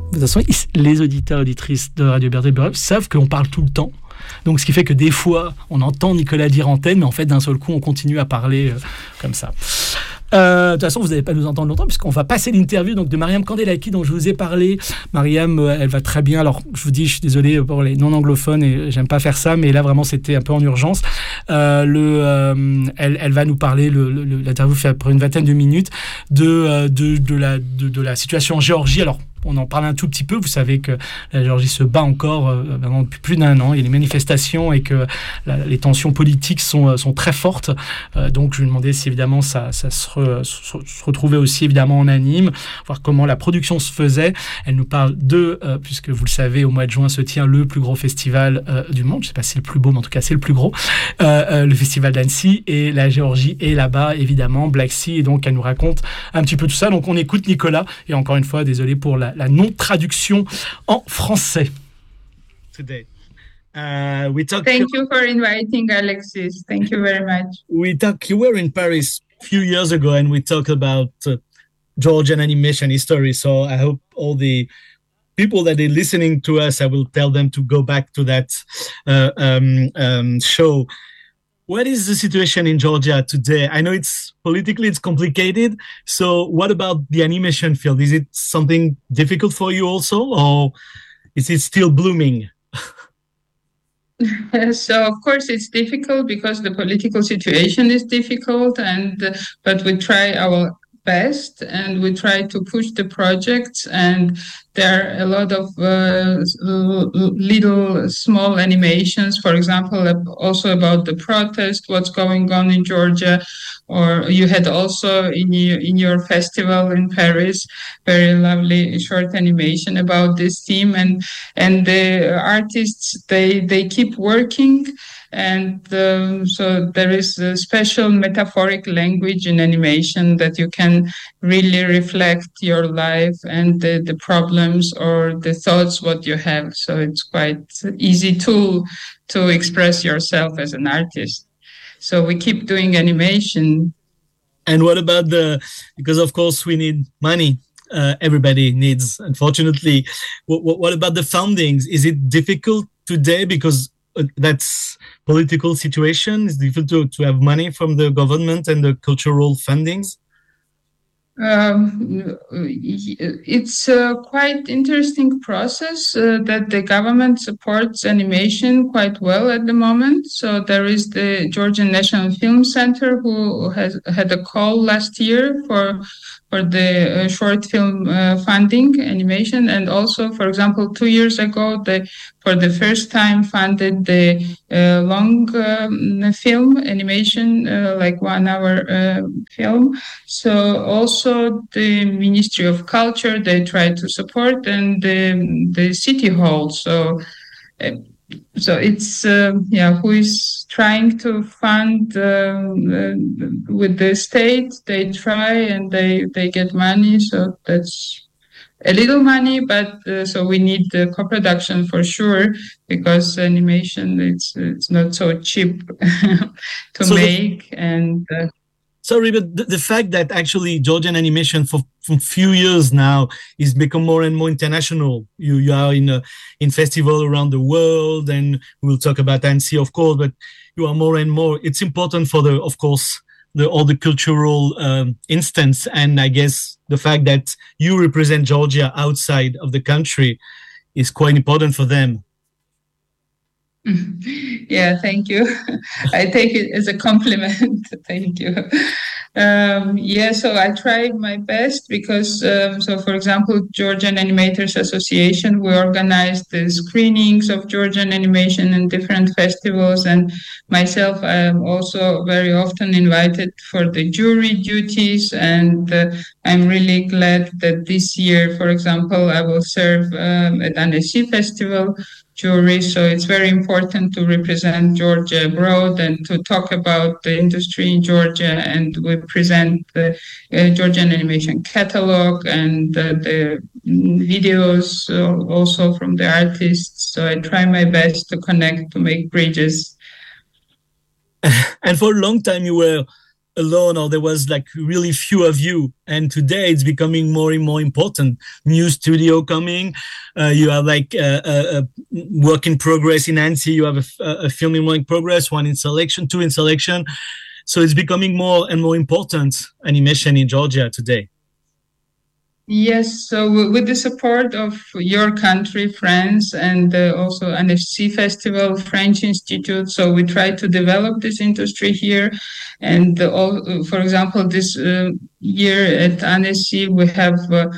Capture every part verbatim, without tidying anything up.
De toute façon, les auditeurs et auditrices de Radio Liberté Bureau savent qu'on parle tout le temps. Donc, ce qui fait que des fois, on entend Nicolas dire antenne, mais en fait, d'un seul coup, on continue à parler euh, comme ça. Euh, de toute façon, vous n'allez pas nous entendre longtemps puisqu'on va passer l'interview donc, de Mariam Kandelaki dont je vous ai parlé. Mariam, euh, elle va très bien. Alors, je vous dis, je suis désolé pour les non-anglophones et j'aime pas faire ça, mais là, vraiment, c'était un peu en urgence. Euh, le, euh, elle, elle va nous parler, le, le, l'interview fait après une vingtaine de minutes, de, euh, de, de, la, de, de la situation en Géorgie. Alors, on en parle un tout petit peu. Vous savez que la Géorgie se bat encore euh, depuis plus d'un an. Il y a des manifestations et que la, les tensions politiques sont, sont très fortes. Euh, donc, je lui demandais si évidemment ça, ça se, re, se, se retrouvait aussi évidemment en anime, voir comment la production se faisait. Elle nous parle de, euh, puisque vous le savez, au mois de juin se tient le plus gros festival euh, du monde. Je ne sais pas si c'est le plus beau, mais en tout cas c'est le plus gros. Euh, euh, le festival d'Annecy et la Géorgie est là-bas, évidemment, Black Sea. Et donc, elle nous raconte un petit peu tout ça. Donc, on écoute Nicolas. Et encore une fois, désolé pour la la non-traduction en français. Today. Uh, we talk, Thank you for inviting Alexis. Thank you very much. We talk, you were in Paris a few years ago and we talked about uh, Georgian animation history. So I hope all the people that are listening to us, I will tell them to go back to that uh, um, um, show. What is the situation in Georgia today? I know it's politically it's complicated. So what about the animation field? Is it something difficult for you also, or is it still blooming? So of course it's difficult because the political situation is difficult, and uh, but we try our best and we try to push the projects, and there are a lot of uh, little small animations, for example, also about the protest, what's going on in Georgia, or you had also in your, in your festival in Paris, very lovely short animation about this theme, and and the artists, they they keep working. And um, so there is a special metaphoric language in animation that you can really reflect your life and the, the problems or the thoughts what you have. So it's quite easy tool to express yourself as an artist. So we keep doing animation. And what about the, because of course we need money. Uh, everybody needs, unfortunately. What, what, what about the fundings? Is it difficult today because uh, that's political situation? It's difficult to, to have money from the government and the cultural fundings? Um, it's a quite interesting process uh, that the government supports animation quite well at the moment. So there is the Georgian National Film Center who has had a call last year for for the uh, short film uh, funding animation, and also, for example, two years ago, they for the first time funded the uh, long um, film animation, uh, like one hour uh, film. So also the Ministry of Culture, they try to support, and the, the City Hall. So uh, so it's, uh, yeah, who is trying to fund um, uh, with the state, they try and they, they get money. So that's a little money, but uh, so we need the co-production for sure, because animation, it's it's not so cheap to so make. The, and uh, sorry, but the, the fact that actually Georgian animation for for a few years now is become more and more international. You you are in a in festival around the world, and we'll talk about Annecy, of course, but you are more and more. It's important for the, of course, the all the cultural um, instance, and I guess the fact that you represent Georgia outside of the country is quite important for them. Yeah, thank you. I take it as a compliment. Thank you. Um, yeah, so I tried my best because, um, so for example, Georgian Animators Association, we organized the screenings of Georgian animation in different festivals, and myself, I am also very often invited for the jury duties, and uh, I'm really glad that this year, for example, I will serve um, at Annecy Festival jury. So it's very important to represent Georgia abroad and to talk about the industry in Georgia. And we present the uh, Georgian animation catalog and uh, the videos uh, also from the artists. So I try my best to connect, to make bridges. And for a long time, you were alone, or there was like really few of you. And today it's becoming more and more important. New studio coming, uh, you have like a, a, a work in progress in Annecy, you have a, a film in work in progress, one in selection, two in selection. So it's becoming more and more important animation in Georgia today. Yes, so with the support of your country, France, and uh, also N F C Festival, French Institute, so we try to develop this industry here. And uh, all, for example, this uh, year at N S C, we have uh,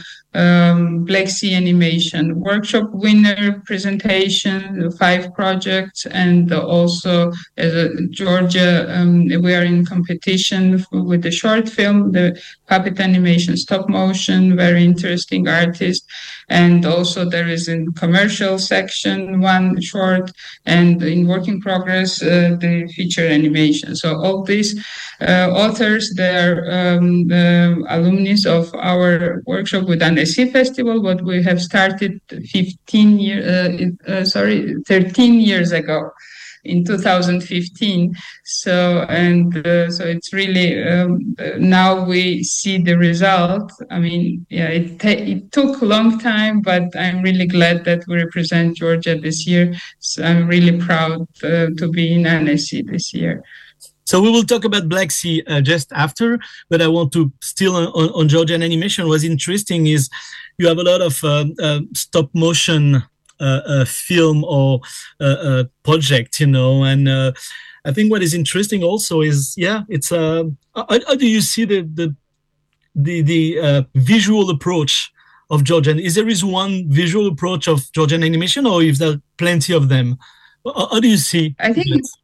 um, Black Sea Animation Workshop winner presentation, five projects, and also as a Georgia, um, we are in competition with the short film, the puppet animation, stop motion, very interesting artist. And also there is in commercial section, one short, and in work in progress, uh, the feature animation. So all these uh, authors, they're um, the alumni of our workshop with N S C Festival, what we have started fifteen years, uh, uh, sorry, thirteen years ago. In two thousand fifteen. So, and uh, so it's really, um, now we see the result. I mean, yeah, it, ta- it took a long time, but I'm really glad that we represent Georgia this year. So I'm really proud uh, to be in N S C this year. So we will talk about Black Sea uh, just after, but I want to still on, on Georgian animation. What's interesting is you have a lot of uh, uh, stop motion Uh, uh, film or uh, uh, project, you know, and uh, I think what is interesting also is, yeah, it's uh, how, how do you see the the the, the uh, visual approach of Georgian? Is there is one visual approach of Georgian animation, or is there plenty of them? How, how do you see? I think it's,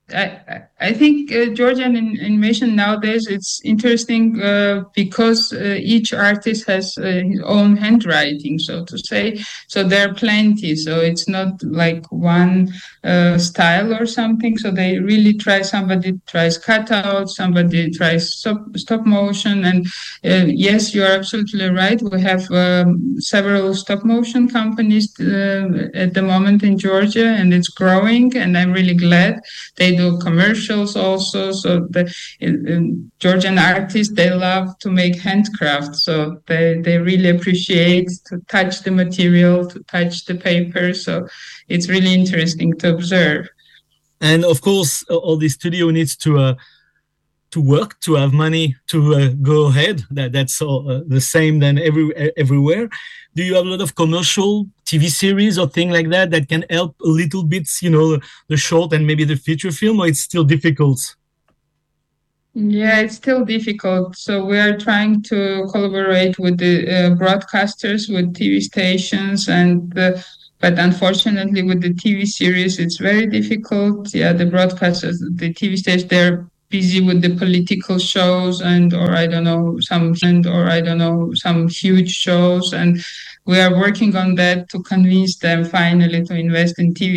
I, I think uh, Georgian animation nowadays, it's interesting uh, because uh, each artist has uh, his own handwriting, so to say. So there are plenty. So it's not like one uh, style or something. So they really try, somebody tries cutout, somebody tries stop, stop motion. And uh, yes, you are absolutely right. We have um, several stop motion companies uh, at the moment in Georgia, and it's growing. And I'm really glad they do commercials also. So the uh, Georgian artists, they love to make handcraft. So they, they really appreciate to touch the material, to touch the paper. So it's really interesting to observe. And of course, all the studio needs to uh, to work, to have money, to uh, go ahead. That that's all uh, the same than every everywhere. Do you have a lot of commercial T V series or thing like that that can help a little bit, you know, the short and maybe the feature film, or it's still difficult? Yeah, it's still difficult. So we are trying to collaborate with the uh, broadcasters, with T V stations, and the, but unfortunately with the T V series, it's very difficult. Yeah, the broadcasters, the T V stations, they're busy with the political shows and or I don't know some and or I don't know some huge shows, and we are working on that to convince them finally to invest in T V